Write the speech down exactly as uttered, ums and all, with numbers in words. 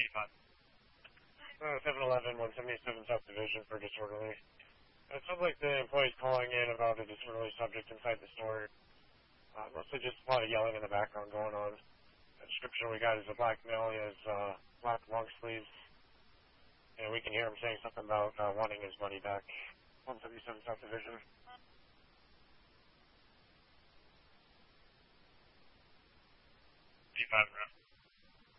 Uh, seven eleven, one seventy-seven South Division for disorderly. It sounds like the employee's calling in about a disorderly subject inside the store. Uh, mostly just a lot of yelling in the background going on. The description we got is a black male. He has uh, black long sleeves. And we can hear him saying something about uh, wanting his money back. one seventy-seven South Division. D five,